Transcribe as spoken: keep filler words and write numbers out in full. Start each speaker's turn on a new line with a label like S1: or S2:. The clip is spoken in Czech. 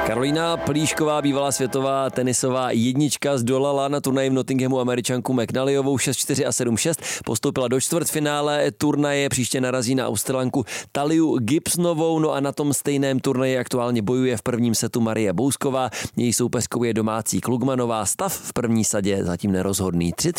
S1: Karolína Plíšková, bývalá světová tenisová jednička, zdolala na turnaji v Nottinghamu Američanku McNallyovou šest čtyři a sedm šest. Postoupila do čtvrtfinále turnaje, příště narazí na Australanku Taliu Gibsonovou, no a na tom stejném turnaji aktuálně bojuje v prvním setu Marie Bousková. Její soupeřkou je domácí Klugmanová. Stav v první sadě zatím nerozhodný. tři tři.